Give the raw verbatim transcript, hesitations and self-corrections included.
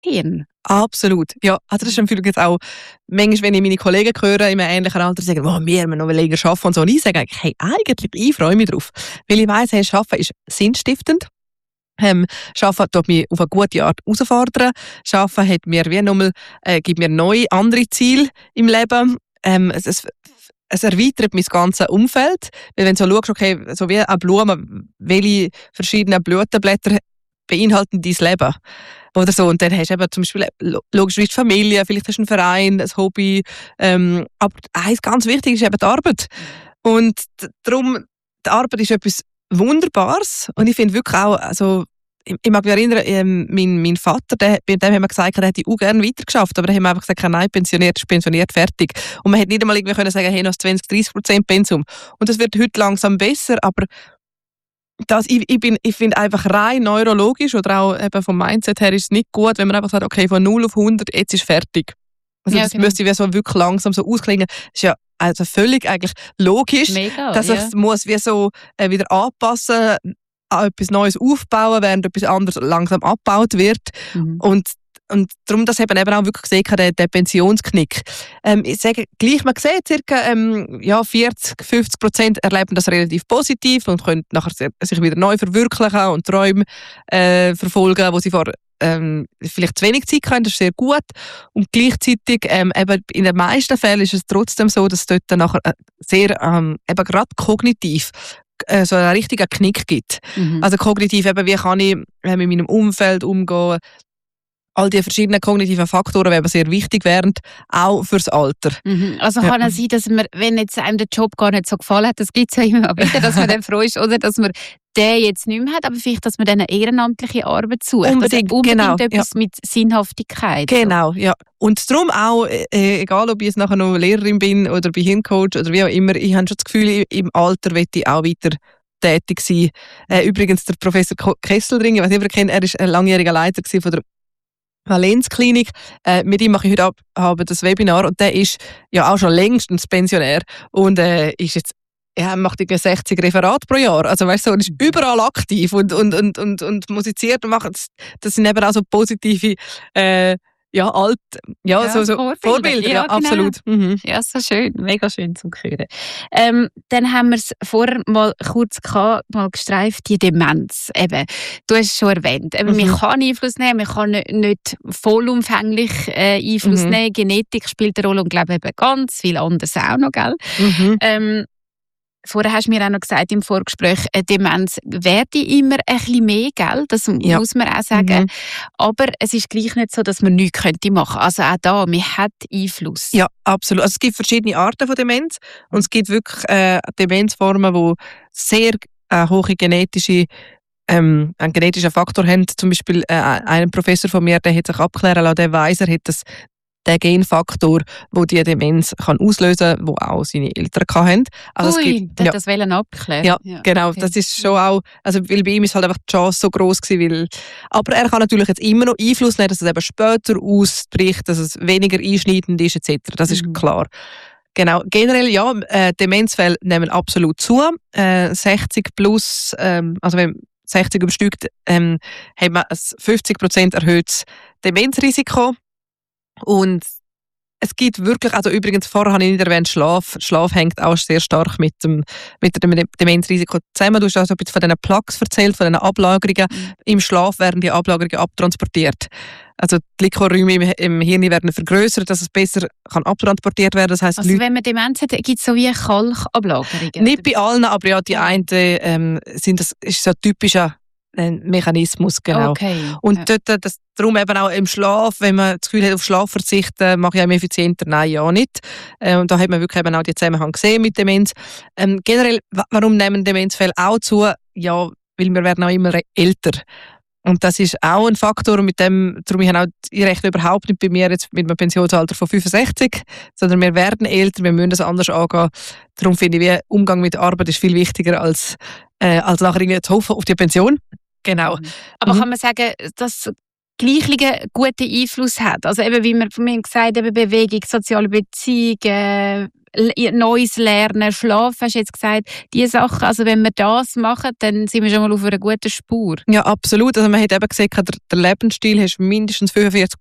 Hirn. Absolut, ja. Also das ist übrigens auch, manchmal, wenn ich meine Kollegen höre, in einem ähnlichen Alter, sagen, oh, wir müssen noch länger arbeiten und so. Und ich sage eigentlich, hey, eigentlich, ich freue mich drauf. Weil ich weiss, hey, Arbeiten ist sinnstiftend. Ähm, Arbeiten tut mich auf eine gute Art herausfordern. Arbeiten hat mir wie nochmal, äh, gibt mir neue, andere Ziele im Leben. Ähm, es, es, es erweitert mein ganzes Umfeld. Weil wenn du so schaust, okay, so wie eine Blume, welche verschiedenen Blütenblätter beinhalten dein Leben? Oder so. Und dann hast du eben zum Beispiel logischerweise die Familie, vielleicht hast du einen Verein, ein Hobby. Ähm, aber eins ganz wichtig ist eben die Arbeit. Und darum, die Arbeit ist etwas Wunderbares. Und ich finde wirklich auch, also, ich, ich mag mich erinnern, ähm, mein, mein Vater, der, bei dem haben wir gesagt, er hätte auch gerne weitergeschafft. Aber dann haben wir einfach gesagt, nein, pensioniert ist pensioniert, fertig. Und man hätte nicht einmal irgendwie können sagen, hey, noch zwanzig, dreißig Prozent Pensum. Und das wird heute langsam besser, aber Das, ich, ich, bin, ich finde einfach rein neurologisch oder auch eben vom Mindset her ist es nicht gut, wenn man einfach sagt, okay, von null auf hundert, jetzt ist fertig. Also ja, das genau. müsste wie so wirklich langsam so ausklingen. Das ist ja also völlig eigentlich logisch, Mega, dass ja. ich muss wie so äh, wieder anpassen, an etwas Neues aufbauen, während etwas anderes langsam abgebaut wird. Mhm. Und Und darum, das haben eben auch wirklich gesehen, der, der Pensionsknick. Ähm, ich sage gleich, man sieht, circa ähm, ja, vierzig, fünfzig Prozent erleben das relativ positiv und können nachher sich wieder neu verwirklichen und Träume äh, verfolgen, wo sie vor ähm, vielleicht zu wenig Zeit haben. Das ist sehr gut. Und gleichzeitig, ähm, eben in den meisten Fällen ist es trotzdem so, dass es dort dann nachher äh, sehr, ähm, eben gerade kognitiv äh, so einen richtigen Knick gibt. Mhm. Also kognitiv, eben, wie kann ich äh, mit meinem Umfeld umgehen. All die verschiedenen kognitiven Faktoren werden sehr wichtig werden, auch fürs Alter. Mhm. Also kann ja. es sein, dass man, wenn jetzt einem der Job gar nicht so gefallen hat, das gibt es ja immer wieder, dass man dann froh ist, oder dass man den jetzt nicht mehr hat, aber vielleicht, dass man dann eine ehrenamtliche Arbeit sucht. Unbedingt, also unbedingt genau. etwas ja. mit Sinnhaftigkeit. Genau, ja. Und darum auch, äh, egal ob ich jetzt nachher noch Lehrerin bin oder bei Hirncoach oder wie auch immer, ich habe schon das Gefühl, im Alter möchte ich auch weiter tätig sein. Äh, übrigens, der Professor Kesselring, ich weiß nicht, ob ihr kennt, er war ein langjähriger Leiter von der Valenz-Klinik. Äh, mit ihm mache ich heute ab, habe das Webinar und der ist ja auch schon längstens Pensionär und äh, ist jetzt ja, macht sechzig Referate pro Jahr. Also weißt du, so, er ist überall aktiv und, und, und, und, und musiziert und macht. Das sind eben auch so positive äh, ja, alt, ja, ja so, so Vorbilder, Vorbilder ja, ja genau. Absolut. Mhm. Ja, so schön, mega schön zu hören. Ähm, dann haben wir es vorher mal kurz gehabt, mal gestreift, die Demenz. Eben, du hast es schon erwähnt. Eben, mhm. Man kann Einfluss nehmen, man kann nicht, nicht vollumfänglich äh, Einfluss mhm. nehmen. Genetik spielt eine Rolle und glaube eben ganz viel anderes auch noch, gell? Mhm. Ähm, Vorher hast du mir auch noch gesagt im Vorgespräch, Demenz werde immer ein bisschen mehr, gell? Das ja. muss man auch sagen. Mhm. Aber es ist gleich nicht so, dass man nichts machen könnte. Also auch da, man hat Einfluss. Ja, absolut. Also es gibt verschiedene Arten von Demenz. Und es gibt wirklich äh, Demenzformen, die sehr äh, hohe genetische ähm, einen genetischen Faktor haben. Zum Beispiel äh, ein Professor von mir, der hat sich abklären lassen, der weiss, er hat das der Genfaktor, der die Demenz kann auslösen kann, den auch seine Eltern hatten. Also Ui, es gibt, ja. das wollen abklären. Ja, ja, genau. Okay. Das ist schon auch, also weil bei ihm ist halt einfach die Chance so gross gewesen, weil, aber er kann natürlich jetzt immer noch Einfluss nehmen, dass es eben später ausbricht, dass es weniger einschneidend ist, et cetera. Das ist mhm. klar. Genau. Generell, ja, äh, Demenzfälle nehmen absolut zu. Äh, sechzig plus, ähm, also wenn sechzig übersteigt, ähm, haben wir ein fünfzig Prozent erhöhtes Demenzrisiko. Und es gibt wirklich, also übrigens, vorher habe ich nicht erwähnt, Schlaf. Schlaf hängt auch sehr stark mit dem, mit dem Demenzrisiko zusammen. Du hast also ein bisschen von diesen Plaques erzählt, von diesen Ablagerungen. Mhm. Im Schlaf werden die Ablagerungen abtransportiert. Also die Liquorräume im, im Hirn werden vergrößert, dass es besser kann abtransportiert werden. Das heisst, also Leute, wenn man Demenz hat, gibt es so wie Kalkablagerungen? Nicht bei allen, aber ja, die einen ähm, sind das ist so ein typischer ein Mechanismus, genau. Okay. Und ja. dort, das, darum eben auch im Schlaf, wenn man das Gefühl hat, auf Schlaf verzichten, mache ich einem effizienter, nein, ja nicht. Äh, und da hat man wirklich eben auch die Zusammenhang gesehen mit Demenz. Ähm, generell, warum nehmen Demenzfälle auch zu? Ja, weil wir werden auch immer älter. Und das ist auch ein Faktor, und mit dem, darum ich auch, ich rechne überhaupt nicht bei mir jetzt mit einem Pensionsalter von fünfundsechzig, sondern wir werden älter, wir müssen das anders angehen. Darum finde ich, wie Umgang mit der Arbeit ist viel wichtiger als, äh, als nachher irgendwie zu hoffen auf die Pension. Genau. Aber mhm. kann man sagen, dass gleichen guten Einfluss hat. Also eben, wie man von mir gesagt hat, Bewegung, soziale Beziehungen, neues Lernen, Schlafen, hast du jetzt gesagt, diese Sachen, also wenn wir das machen, dann sind wir schon mal auf einer guten Spur. Ja, absolut. Also man hat eben gesagt, der, der Lebensstil hast mindestens fünfundvierzig